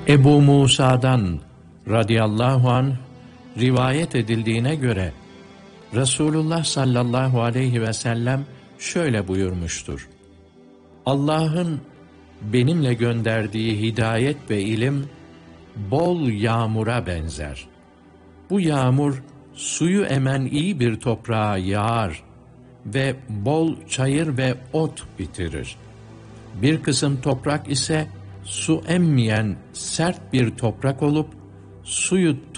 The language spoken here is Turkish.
Ebu Musa'dan radıyallahu anh rivayet edildiğine göre Resulullah sallallahu aleyhi ve sellem şöyle buyurmuştur: Allah'ın benimle gönderdiği hidayet ve ilim bol yağmura benzer. Bu yağmur suyu emen iyi bir toprağa yağar ve bol çayır ve ot bitirir. Bir kısım toprak ise su emmeyen sert bir toprak olup suyu